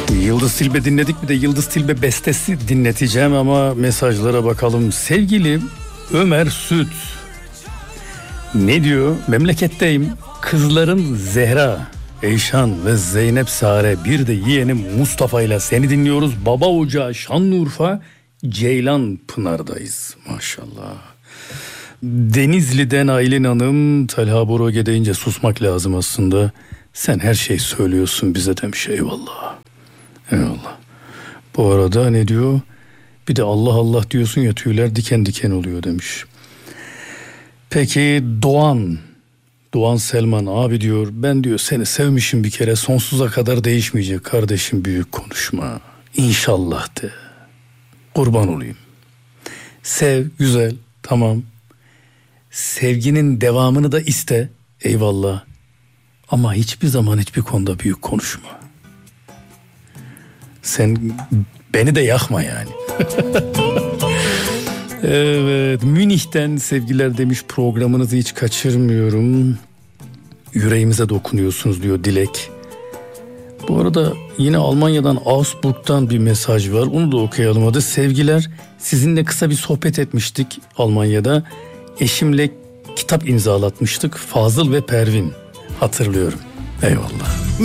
Yıldız Tilbe dinledik, bir de Yıldız Tilbe bestesi dinleteceğim ama mesajlara bakalım. Sevgili Ömer Süt ne diyor? Memleketteyim. Kızlarım Zehra, Eyşan ve Zeynep Sare, bir de yeğenim Mustafa ile seni dinliyoruz. Baba Ocağı Şanlıurfa Ceylanpınar'dayız. Maşallah. Denizli'den Aylin Hanım, Talha Boroge deyince susmak lazım aslında. Sen her şeyi söylüyorsun bize demiş. Eyvallah. Eyvallah. Bu arada ne diyor? Bir de Allah Allah diyorsun ya, tüyler diken diken oluyor demiş. Peki Doğan Selman abi diyor, ben diyor seni sevmişim bir kere, sonsuza kadar değişmeyecek kardeşim, büyük konuşma. İnşallah de. Kurban olayım. Sev, güzel, tamam. Sevginin devamını da iste, eyvallah. Ama hiçbir zaman hiçbir konuda büyük konuşma. Sen beni de yakma yani. Evet, Münih'ten sevgiler demiş, programınızı hiç kaçırmıyorum. Yüreğimize dokunuyorsunuz diyor Dilek. Bu arada yine Almanya'dan, Augsburg'dan bir mesaj var. Onu da okuyalım hadi. Sevgiler, sizinle kısa bir sohbet etmiştik Almanya'da. Eşimle kitap imzalatmıştık. Fazıl ve Pervin. Hatırlıyorum. Eyvallah.